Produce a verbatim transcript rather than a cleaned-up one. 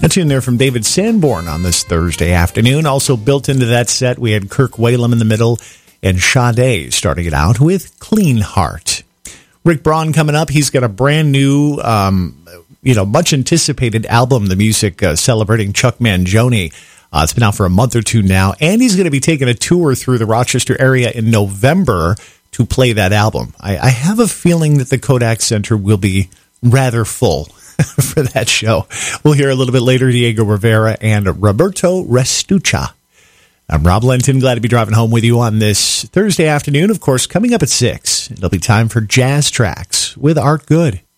A tune there from David Sanborn on this Thursday afternoon. Also built into that set, we had Kirk Whalum in the middle and Sade starting it out with Clean Heart. Rick Braun coming up. He's got a brand new, um, you know, much anticipated album, the music uh, celebrating Chuck Mangione. Uh, it's been out for a month or two now, and he's going to be taking a tour through the Rochester area in November to play that album. I, I have a feeling that the Kodak Center will be rather full for that show. We'll hear a little bit later Diego Rivera and Roberto Restuccia. I'm Rob Lenton, glad to be driving home with you on this Thursday afternoon. Of course, coming up at six, it'll be time for Jazz Tracks with Art Good.